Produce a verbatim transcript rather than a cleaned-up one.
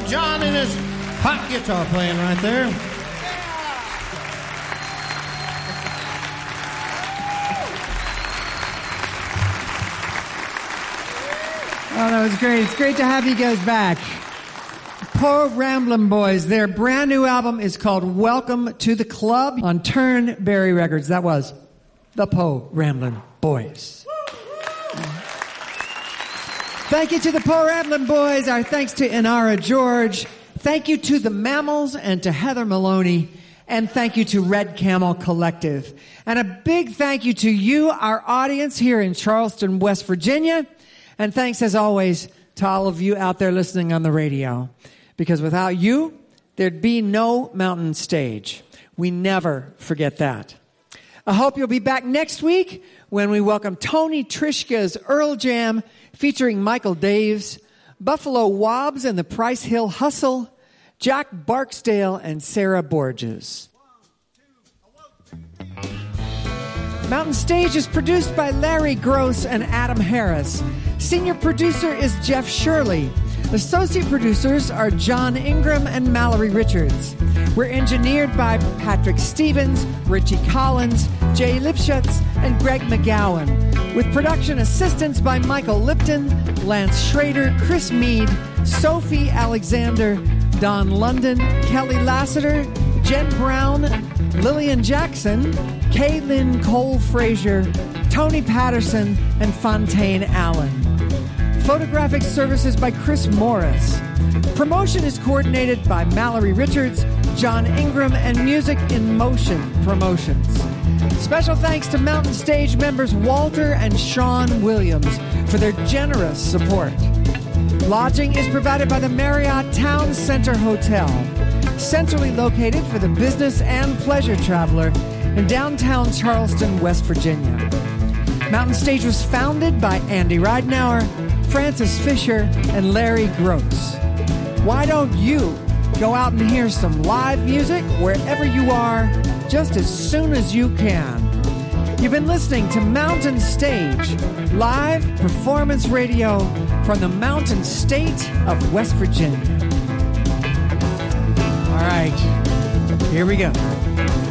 John and his hot guitar playing right there. Oh, that was great. It's great to have you guys back. Po Ramblin' Boys, their brand new album is called Welcome to the Club on Turnberry Records. That was the Po Ramblin' Boys. Thank you to the Po Ramblin' Boys. Our thanks to Inara George. Thank you to the Mammals and to Heather Maloney. And thank you to Red Camel Collective. And a big thank you to you, our audience here in Charleston, West Virginia. And thanks, as always, to all of you out there listening on the radio. Because without you, there'd be no Mountain Stage. We never forget that. I hope you'll be back next week when we welcome Tony Trishka's Earl Jam featuring Michael Daves, Buffalo Wobbs and the Price Hill Hustle, Jack Barksdale and Sarah Borges. Mountain Stage is produced by Larry Gross and Adam Harris. Senior producer is Jeff Shirley. Associate producers are John Ingram and Mallory Richards. We're engineered by Patrick Stevens, Richie Collins, Jay Lipschutz, and Greg McGowan, with production assistance by Michael Lipton, Lance Schrader, Chris Mead, Sophie Alexander, Don London, Kelly Lassiter, Jen Brown, Lillian Jackson, Caitlin Cole Frazier, Tony Patterson, and Fontaine Allen. Photographic services by Chris Morris. Promotion is coordinated by Mallory Richards, John Ingram, and Music in Motion Promotions. Special thanks to Mountain Stage members Walter and Sean Williams for their generous support. Lodging is provided by the Marriott Town Center Hotel, centrally located for the business and pleasure traveler in downtown Charleston, West Virginia. Mountain Stage was founded by Andy Ridenour, Francis Fisher, and Larry Gross. Why don't you go out and hear some live music wherever you are just as soon as you can? You've been listening to Mountain Stage, live performance radio from the Mountain State of West Virginia. All right, here we go.